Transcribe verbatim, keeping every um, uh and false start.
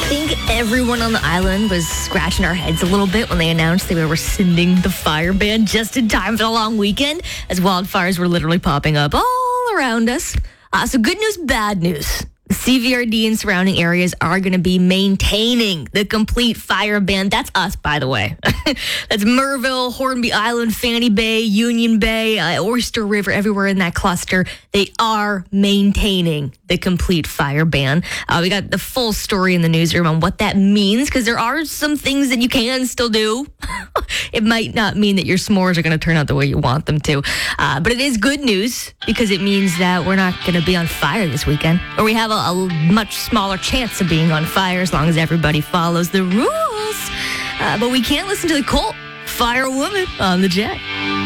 think everyone on the island was scratching our heads a little bit when they announced they were rescinding the fire ban just in time for the long weekend, as wildfires were literally popping up all around us. Uh, so good news, bad news. C V R D and surrounding areas are going to be maintaining the complete fire ban. That's us, by the way. That's Merville, Hornby Island, Fanny Bay, Union Bay, uh, Oyster River, everywhere in that cluster. They are maintaining the complete fire ban. Uh, we got the full story in the newsroom on what that means, because there are some things that you can still do. It might not mean that your s'mores are going to turn out the way you want them to. Uh, but it is good news, because it means that we're not going to be on fire this weekend. Or we have a, a much smaller chance of being on fire as long as everybody follows the rules. Uh, but we can't listen to the Colt Fire Woman on the Jet.